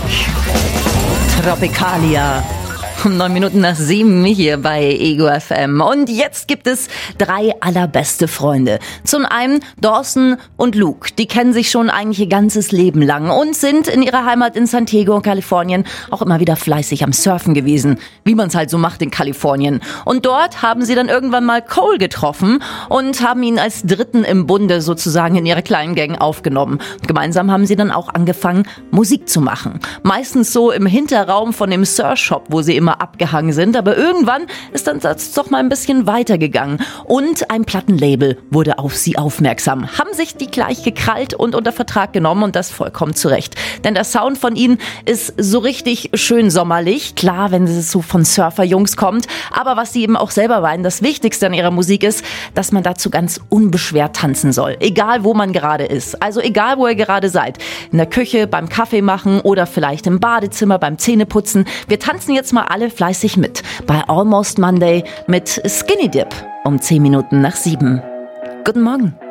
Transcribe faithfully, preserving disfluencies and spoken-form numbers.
Tropicalia. Um neun Minuten nach sieben hier bei Ego F M. Und jetzt gibt es drei allerbeste Freunde. Zum einen Dawson und Luke. Die kennen sich schon eigentlich ihr ganzes Leben lang und sind in ihrer Heimat in San Diego, Kalifornien, auch immer wieder fleißig am Surfen gewesen. Wie man es halt so macht in Kalifornien. Und dort haben sie dann irgendwann mal Cole getroffen und haben ihn als Dritten im Bunde sozusagen in ihre kleinen Gang aufgenommen. Und gemeinsam haben sie dann auch angefangen, Musik zu machen. Meistens so im Hinterraum von dem Surf-Shop, wo sie immer abgehangen sind, aber irgendwann ist dann das doch mal ein bisschen weitergegangen und ein Plattenlabel wurde auf sie aufmerksam, haben sich die gleich gekrallt und unter Vertrag genommen und das vollkommen zurecht, denn der Sound von ihnen ist so richtig schön sommerlich, klar, wenn es so von Surfer-Jungs kommt, aber was sie eben auch selber meinen, das Wichtigste an ihrer Musik ist, dass man dazu ganz unbeschwert tanzen soll, egal wo man gerade ist, also egal wo ihr gerade seid, in der Küche, beim Kaffee machen oder vielleicht im Badezimmer, beim Zähneputzen, wir tanzen jetzt mal alle fleißig mit bei Almost Monday mit Skinny Dip um zehn Minuten nach sieben. Guten Morgen.